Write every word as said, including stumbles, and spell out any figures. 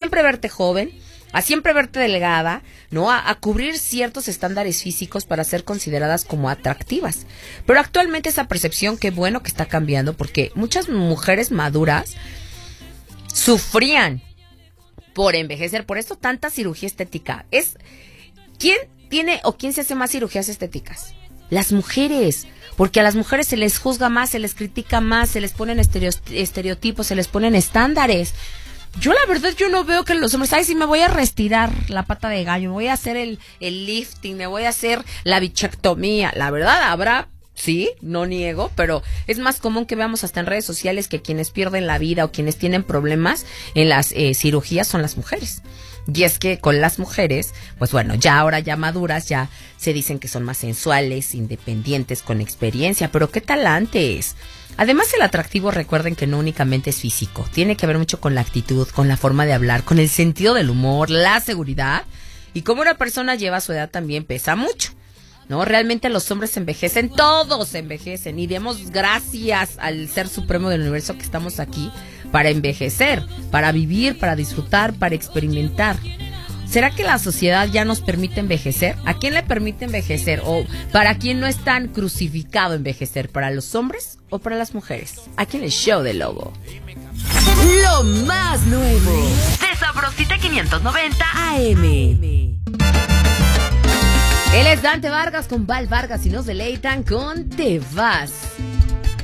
siempre verte joven, a siempre verte delgada, ¿no? A, a cubrir ciertos estándares físicos para ser consideradas como atractivas. Pero actualmente esa percepción, qué bueno que está cambiando, porque muchas mujeres maduras sufrían por envejecer, por esto tanta cirugía estética. Es, ¿quién tiene o quién se hace más cirugías estéticas? Las mujeres, porque a las mujeres se les juzga más, se les critica más, se les ponen estereotipos, se les ponen estándares. Yo la verdad, yo no veo que los hombres, ay, si me voy a retirar la pata de gallo, me voy a hacer el, el lifting, me voy a hacer la bichectomía. La verdad, habrá, sí, no niego, pero es más común que veamos hasta en redes sociales que quienes pierden la vida o quienes tienen problemas en las eh, cirugías son las mujeres. Y es que con las mujeres, pues bueno, ya ahora ya maduras, ya se dicen que son más sensuales, independientes, con experiencia, pero ¿qué tal antes? Además, el atractivo, recuerden que no únicamente es físico, tiene que ver mucho con la actitud, con la forma de hablar, con el sentido del humor, la seguridad, y cómo una persona lleva su edad también pesa mucho, ¿no? Realmente los hombres envejecen, todos envejecen, y demos gracias al Ser Supremo del Universo que estamos aquí para envejecer, para vivir, para disfrutar, para experimentar. ¿Será que la sociedad ya nos permite envejecer? ¿A quién le permite envejecer? ¿O para quién no es tan crucificado envejecer? ¿Para los hombres o para las mujeres? Aquí en el show de Lobo. Lo más nuevo de Sabrosita quinientos noventa A M. Él es Dante Vargas con Val Vargas y nos deleitan con Te Vas.